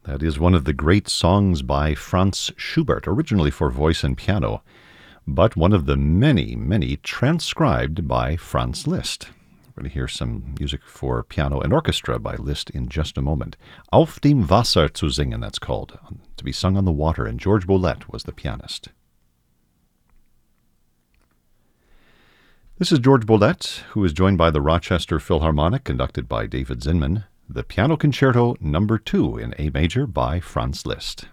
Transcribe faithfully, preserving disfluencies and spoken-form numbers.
That is one of the great songs by Franz Schubert, originally for voice and piano, but one of the many, many transcribed by Franz Liszt. We're going to hear some music for piano and orchestra by Liszt in just a moment. Auf dem Wasser zu singen, that's called, to be sung on the water, and George Boulette was the pianist. This is George Boulette, who is joined by the Rochester Philharmonic, conducted by David Zinman, the Piano Concerto Number two in A major by Franz Liszt.